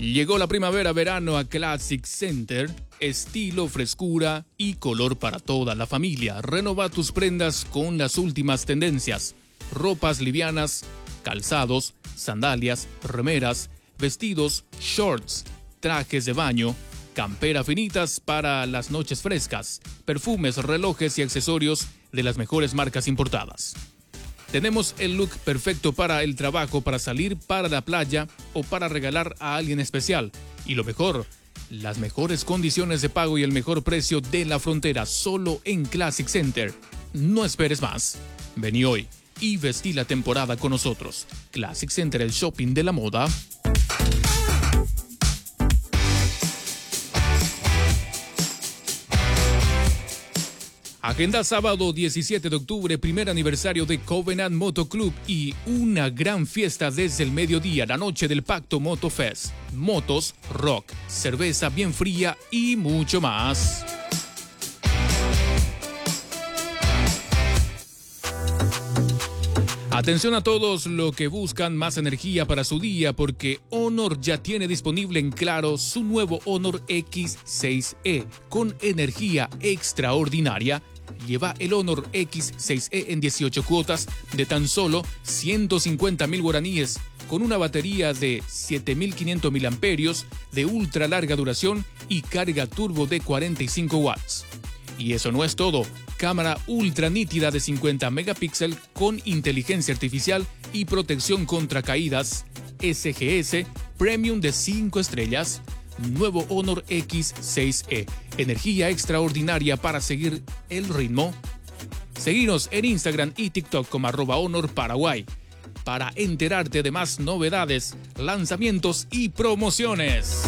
Llegó la primavera-verano a Classic Center, estilo, frescura y color para toda la familia. Renova tus prendas con las últimas tendencias. Ropas livianas, calzados, sandalias, remeras, vestidos, shorts, trajes de baño, campera finitas para las noches frescas, perfumes, relojes y accesorios de las mejores marcas importadas. Tenemos el look perfecto para el trabajo, para salir, para la playa o para regalar a alguien especial. Y lo mejor, las mejores condiciones de pago y el mejor precio de la frontera solo en Classic Center. No esperes más. Vení hoy y vestí la temporada con nosotros. Classic Center, el shopping de la moda. Agenda sábado 17 de octubre, primer aniversario de Covenant Moto Club y una gran fiesta desde el mediodía, la noche del Pacto Moto Fest. Motos, rock, cerveza bien fría y mucho más. Atención a todos los que buscan más energía para su día, porque Honor ya tiene disponible en Claro su nuevo Honor X6E con energía extraordinaria. Lleva el Honor X6E en 18 cuotas de tan solo 150.000 guaraníes, con una batería de 7.500 miliamperios de ultra larga duración y carga turbo de 45 watts. Y eso no es todo. Cámara ultra nítida de 50 megapíxeles con inteligencia artificial y protección contra caídas. SGS Premium de 5 estrellas. Nuevo Honor X6E. Energía extraordinaria para seguir el ritmo. Seguinos en Instagram y TikTok como @HonorParaguay para enterarte de más novedades, lanzamientos y promociones.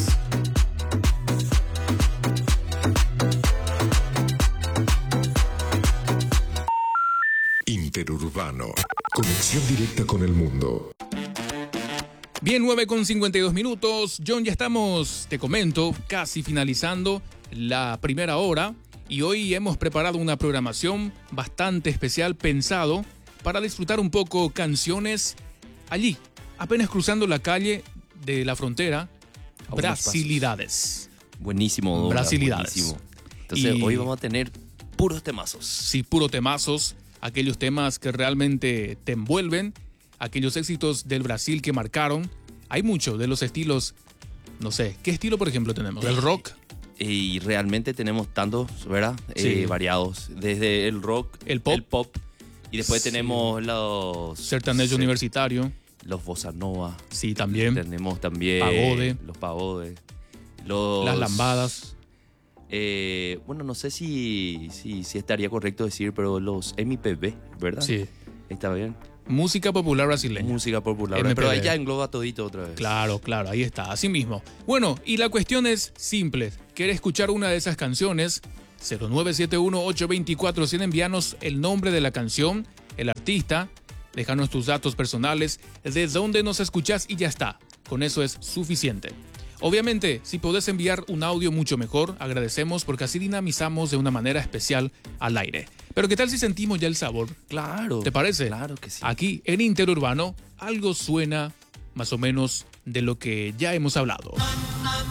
Interurbano. Conexión directa con el mundo. Bien, 9:52. John, ya estamos, te comento, casi finalizando la primera hora y hoy hemos preparado una programación bastante especial pensado para disfrutar un poco canciones allí, apenas cruzando la calle de la frontera, Brasilidades. Buenísimo, Douglas, Brasilidades. Buenísimo. Entonces hoy vamos a tener puros temazos. Sí, puro temazos, aquellos temas que realmente te envuelven, aquellos éxitos del Brasil que marcaron. Hay muchos de los estilos, no sé, ¿qué estilo por ejemplo tenemos? ¿El rock? Y realmente tenemos tantos, ¿verdad? Sí. Variados, desde el rock, el pop y después sí. Tenemos los... sertanejo universitario. Los bossa nova. Sí, también. Tenemos también... Pagode. Los pagodes. Las lambadas. Bueno, no sé si estaría correcto decir, pero los MPB, ¿verdad? Sí. Está bien. Música popular brasileña. Música popular. MPB. Pero ahí ya engloba todito otra vez. Claro, ahí está, así mismo. Bueno, y la cuestión es simple. ¿Quieres escuchar una de esas canciones? 0971-824-100, envíanos el nombre de la canción, el artista, déjanos tus datos personales, de dónde nos escuchás y ya está. Con eso es suficiente. Obviamente, si podés enviar un audio mucho mejor, agradecemos porque así dinamizamos de una manera especial al aire. Pero ¿qué tal si sentimos ya el sabor? Claro. ¿Te parece? Claro que sí. Aquí en Interurbano algo suena más o menos de lo que ya hemos hablado.